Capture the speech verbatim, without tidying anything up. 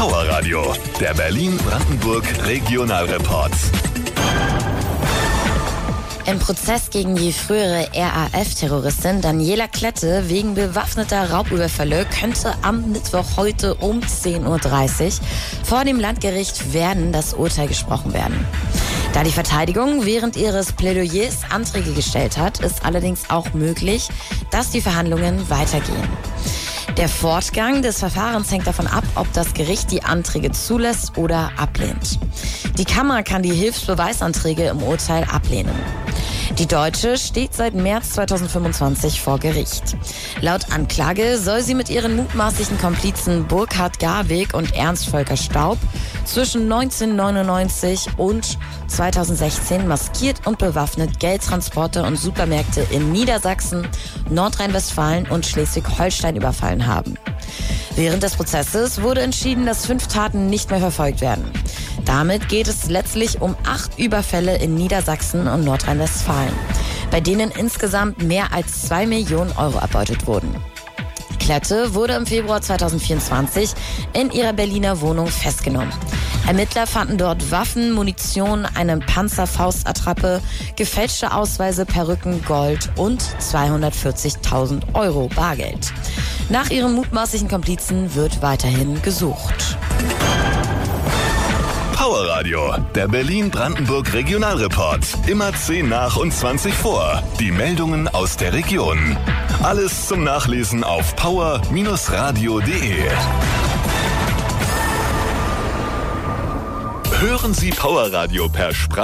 Power Radio, der Berlin-Brandenburg Regionalreport. Im Prozess gegen die frühere R A F-Terroristin Daniela Klette wegen bewaffneter Raubüberfälle könnte am Mittwoch heute um zehn Uhr dreißig vor dem Landgericht Verden das Urteil gesprochen werden. Da die Verteidigung während ihres Plädoyers Anträge gestellt hat, ist allerdings auch möglich, dass die Verhandlungen weitergehen. Der Fortgang des Verfahrens hängt davon ab, ob das Gericht die Anträge zulässt oder ablehnt. Die Kammer kann die Hilfsbeweisanträge im Urteil ablehnen. Die Deutsche steht seit März zweitausendfünfundzwanzig vor Gericht. Laut Anklage soll sie mit ihren mutmaßlichen Komplizen Burkhard Garwig und Ernst Volker Staub zwischen neunzehnhundertneunundneunzig und zweitausendsechzehn maskiert und bewaffnet Geldtransporte und Supermärkte in Niedersachsen, Nordrhein-Westfalen und Schleswig-Holstein überfallen haben. Während des Prozesses wurde entschieden, dass fünf Taten nicht mehr verfolgt werden. Damit geht es letztlich um acht Überfälle in Niedersachsen und Nordrhein-Westfalen, bei denen insgesamt mehr als zwei Millionen Euro erbeutet wurden. Klette wurde im Februar zweitausendvierundzwanzig in ihrer Berliner Wohnung festgenommen. Ermittler fanden dort Waffen, Munition, eine Panzerfaustattrappe, gefälschte Ausweise, Perücken, Gold und zweihundertvierzigtausend Euro Bargeld. Nach ihren mutmaßlichen Komplizen wird weiterhin gesucht. Power Radio, der Berlin-Brandenburg Regionalreport. Immer zehn nach und zwanzig vor. Die Meldungen aus der Region. Alles zum Nachlesen auf power radio punkt de. Hören Sie Power Radio per Sprache.